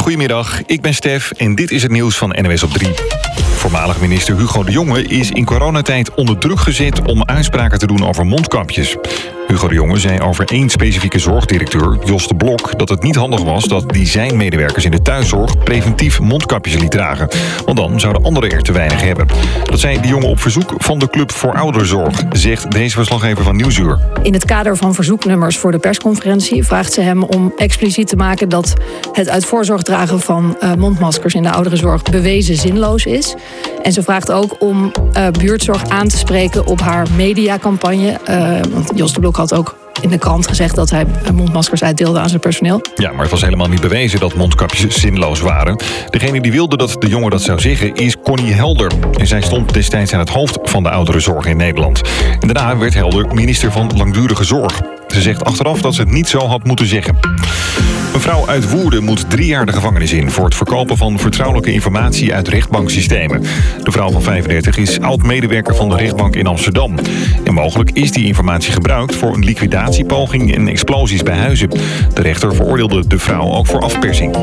Goedemiddag, ik ben Stef en dit is het nieuws van NOS op 3. Voormalig minister Hugo de Jonge is in coronatijd onder druk gezet om uitspraken te doen over mondkapjes. Hugo de Jonge zei over één specifieke zorgdirecteur, Jos de Blok, dat het niet handig was dat zijn medewerkers in de thuiszorg preventief mondkapjes liet dragen. Want dan zouden anderen er te weinig hebben. Dat zei de Jonge op verzoek van de Club voor Ouderenzorg, zegt deze verslaggever van Nieuwsuur. In het kader van verzoeknummers voor de persconferentie vraagt ze hem om expliciet te maken dat het uit voorzorg dragen van mondmaskers in de ouderenzorg bewezen zinloos is. En ze vraagt ook om buurtzorg aan te spreken op haar mediacampagne. Want Jos de Blok had ook in de krant gezegd dat hij mondmaskers uitdeelde aan zijn personeel. Ja, maar het was helemaal niet bewezen dat mondkapjes zinloos waren. Degene die wilde dat de Jonge dat zou zeggen is Connie Helder. En zij stond destijds aan het hoofd van de ouderenzorg in Nederland. En daarna werd Helder minister van Langdurige Zorg. Ze zegt achteraf dat ze het niet zo had moeten zeggen. Een vrouw uit Woerden moet 3 jaar de gevangenis in voor het verkopen van vertrouwelijke informatie uit rechtbanksystemen. De vrouw van 35 is oud-medewerker van de rechtbank in Amsterdam. En mogelijk is die informatie gebruikt voor een liquidatiepoging en explosies bij huizen. De rechter veroordeelde de vrouw ook voor afpersing.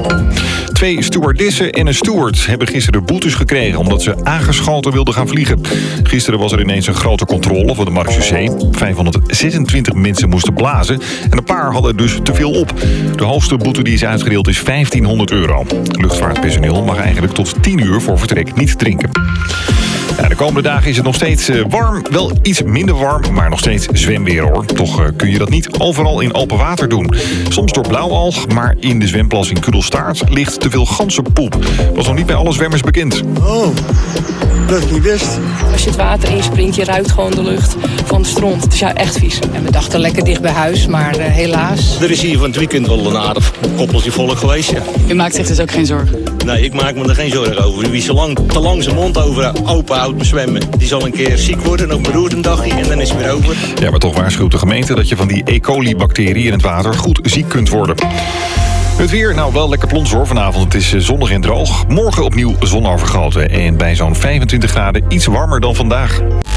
2 stewardessen en een steward hebben gisteren boetes gekregen omdat ze aangeschoten wilden gaan vliegen. Gisteren was er ineens een grote controle van de marechaussee. 526 mensen moesten blazen en een paar hadden dus te veel op. De hoogste boete die is uitgedeeld is €1500. Luchtvaartpersoneel mag eigenlijk tot 10 uur voor vertrek niet drinken. Ja, de komende dagen is het nog steeds warm. Wel iets minder warm, maar nog steeds zwemweer hoor. Toch kun je dat niet overal in open water doen. Soms door blauwalg, maar in de zwemplas in Kudelstaart ligt te veel ganzenpoep. Was nog niet bij alle zwemmers bekend. Oh, dat is niet best. Als je het water inspringt, je ruikt gewoon de lucht van de stront. Het is ja echt vies. En we dachten lekker dicht bij huis, maar helaas. Er is hier van het weekend wel een aardig koppeltje volk geweest, ja. U maakt zich dus ook geen zorgen? Nee, ik maak me er geen zorgen over. Wie te lang zijn mond open houdt met zwemmen, die zal een keer ziek worden, nog beroerd een dagje en dan is het weer over. Ja, maar toch waarschuwt de gemeente dat je van die E. coli-bacterie in het water goed ziek kunt worden. Het weer, nou wel lekker plons hoor vanavond. Het is zonnig en droog. Morgen opnieuw zonovergoten. En bij zo'n 25 graden iets warmer dan vandaag.